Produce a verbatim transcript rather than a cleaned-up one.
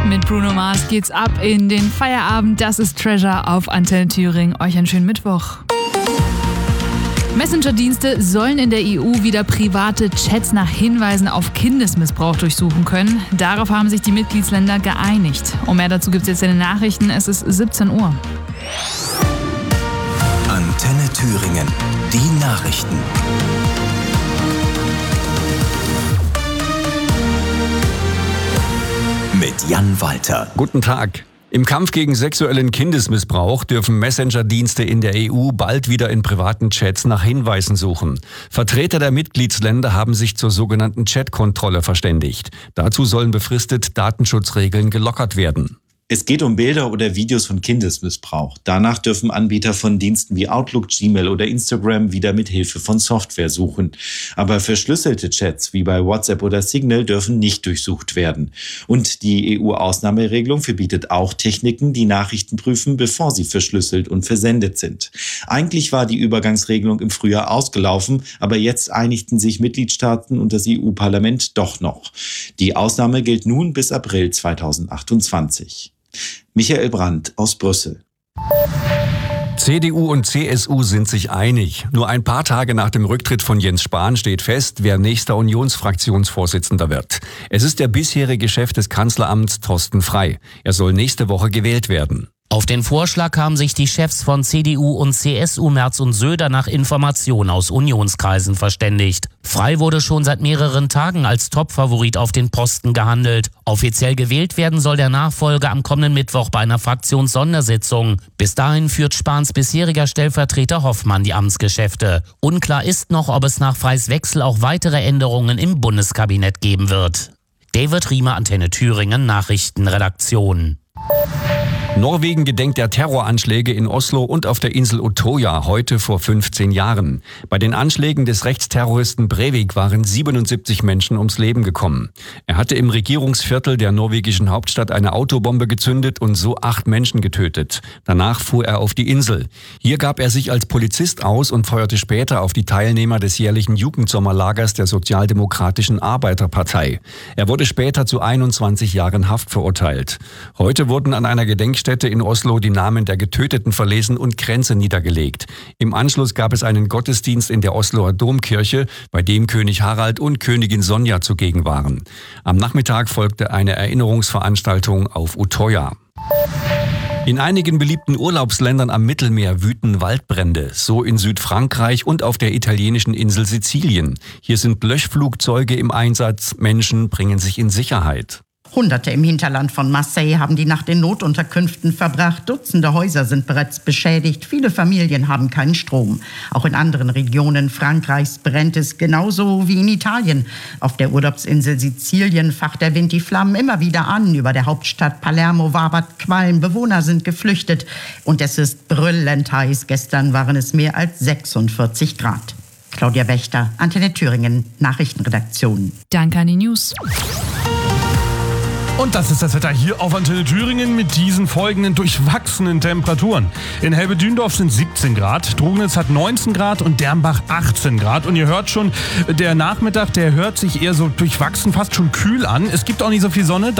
Mit Bruno Mars geht's ab in den Feierabend. Das ist Treasure auf Antenne Thüringen. Euch einen schönen Mittwoch. Messenger-Dienste sollen in der E U wieder private Chats nach Hinweisen auf Kindesmissbrauch durchsuchen können. Darauf haben sich die Mitgliedsländer geeinigt. Und mehr dazu gibt es jetzt in den Nachrichten. Es ist siebzehn Uhr. Antenne Thüringen. Die Nachrichten. Mit Jan Walter. Guten Tag. Im Kampf gegen sexuellen Kindesmissbrauch dürfen Messenger-Dienste in der E U bald wieder in privaten Chats nach Hinweisen suchen. Vertreter der Mitgliedsländer haben sich zur sogenannten Chat-Kontrolle verständigt. Dazu sollen befristet Datenschutzregeln gelockert werden. Es geht um Bilder oder Videos von Kindesmissbrauch. Danach dürfen Anbieter von Diensten wie Outlook, Gmail oder Instagram wieder mit Hilfe von Software suchen. Aber verschlüsselte Chats wie bei WhatsApp oder Signal dürfen nicht durchsucht werden. Und die E U-Ausnahmeregelung verbietet auch Techniken, die Nachrichten prüfen, bevor sie verschlüsselt und versendet sind. Eigentlich war die Übergangsregelung im Frühjahr ausgelaufen, aber jetzt einigten sich Mitgliedstaaten und das E U-Parlament doch noch. Die Ausnahme gilt nun bis April zweitausendachtundzwanzig. Michael Brandt aus Brüssel. C D U und C S U sind sich einig. Nur ein paar Tage nach dem Rücktritt von Jens Spahn steht fest, wer nächster Unionsfraktionsvorsitzender wird. Es ist der bisherige Chef des Kanzleramts Thorsten Frey. Er soll nächste Woche gewählt werden. Auf den Vorschlag haben sich die Chefs von C D U und C S U Merz und Söder nach Informationen aus Unionskreisen verständigt. Frey wurde schon seit mehreren Tagen als Topfavorit auf den Posten gehandelt. Offiziell gewählt werden soll der Nachfolger am kommenden Mittwoch bei einer Fraktionssondersitzung. Bis dahin führt Spahns bisheriger Stellvertreter Hoffmann die Amtsgeschäfte. Unklar ist noch, ob es nach Freys Wechsel auch weitere Änderungen im Bundeskabinett geben wird. David Riemer, Antenne Thüringen, Nachrichtenredaktion. Norwegen gedenkt der Terroranschläge in Oslo und auf der Insel Utøya heute vor fünfzehn Jahren. Bei den Anschlägen des Rechtsterroristen Breivik waren siebenundsiebzig Menschen ums Leben gekommen. Er hatte im Regierungsviertel der norwegischen Hauptstadt eine Autobombe gezündet und so acht Menschen getötet. Danach fuhr er auf die Insel. Hier gab er sich als Polizist aus und feuerte später auf die Teilnehmer des jährlichen Jugendsommerlagers der Sozialdemokratischen Arbeiterpartei. Er wurde später zu einundzwanzig Jahren Haft verurteilt. Heute wurden an einer Gedenkstätte in Oslo die Namen der Getöteten verlesen und Kränze niedergelegt. Im Anschluss gab es einen Gottesdienst in der Osloer Domkirche, bei dem König Harald und Königin Sonja zugegen waren. Am Nachmittag folgte eine Erinnerungsveranstaltung auf Utøya. In einigen beliebten Urlaubsländern am Mittelmeer wüten Waldbrände, so in Südfrankreich und auf der italienischen Insel Sizilien. Hier sind Löschflugzeuge im Einsatz, Menschen bringen sich in Sicherheit. Hunderte im Hinterland von Marseille haben die Nacht in Notunterkünften verbracht. Dutzende Häuser sind bereits beschädigt. Viele Familien haben keinen Strom. Auch in anderen Regionen Frankreichs brennt es genauso wie in Italien. Auf der Urlaubsinsel Sizilien facht der Wind die Flammen immer wieder an. Über der Hauptstadt Palermo wabert Qualm. Bewohner sind geflüchtet. Und es ist brüllend heiß. Gestern waren es mehr als sechsundvierzig Grad. Claudia Wächter, Antenne Thüringen, Nachrichtenredaktion. Danke an die News. Und das ist das Wetter hier auf Antenne Thüringen mit diesen folgenden durchwachsenen Temperaturen. In Helbedündorf sind siebzehn Grad, Trugnitz hat neunzehn Grad und Dernbach achtzehn Grad. Und ihr hört schon, der Nachmittag, der hört sich eher so durchwachsen, fast schon kühl an. Es gibt auch nicht so viel Sonne.